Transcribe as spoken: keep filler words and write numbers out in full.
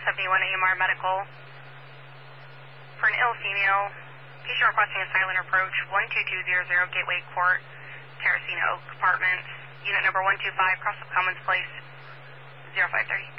seventy-one A M R Medical. For an ill female, patient requesting a silent approach, one two two zero zero Gateway Court, Terracina Oak Apartments, unit number one two five, Cross of Commons Place, zero five thirty.